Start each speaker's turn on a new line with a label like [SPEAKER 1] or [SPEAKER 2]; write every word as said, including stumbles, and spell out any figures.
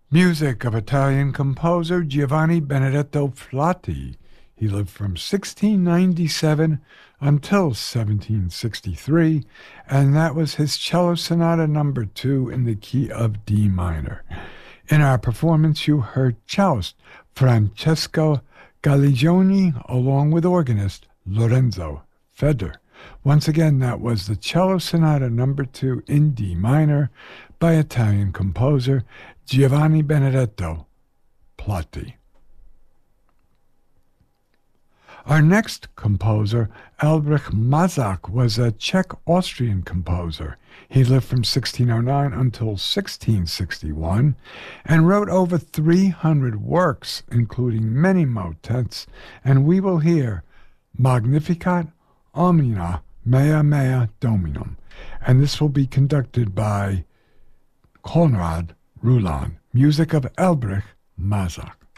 [SPEAKER 1] Music of Italian composer Giovanni Benedetto Flotti. He lived from sixteen ninety-seven until seventeen sixty-three, and that was his Cello Sonata number two in the key of D minor. In our performance, you heard cellist Francesco Galligioni along with organist Lorenzo Feder. Once again, that was the Cello Sonata number two in D minor by Italian composer Giovanni Benedetto Flotti. Our next composer, Albrecht Mazak, was a Czech-Austrian composer. He lived from sixteen oh nine until sixteen sixty-one and wrote over three hundred works, including many motets, and we will hear Magnificat Omnia Mea Mea Dominum, and this will be conducted by Konrad Rulon, music of Albrecht Mazak.